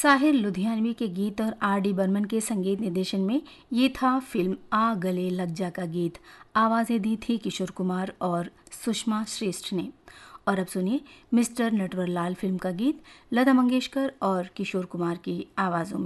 साहिर लुधियानवी के गीत और R.D. बर्मन के संगीत निर्देशन में ये था फिल्म आ गले लग जा का गीत। आवाज़ें दी थी किशोर कुमार और सुषमा श्रेष्ठ ने। और अब सुनिए मिस्टर नटवरलाल फिल्म का गीत लता मंगेशकर और किशोर कुमार की आवाज़ों में।